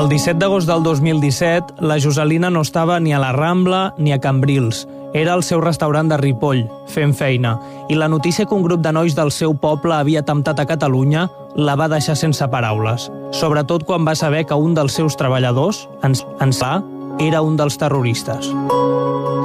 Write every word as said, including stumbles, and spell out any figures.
El disset d'agost del dos mil disset, la Joselina no estava ni a la Rambla ni a Cambrils. Era al seu restaurant de Ripoll, fent feina, i la notícia que un grup de nois del seu poble havia atemptat a Catalunya la va deixar sense paraules, sobretot quan va saber que un dels seus treballadors, ens, ens va, era un dels terroristes.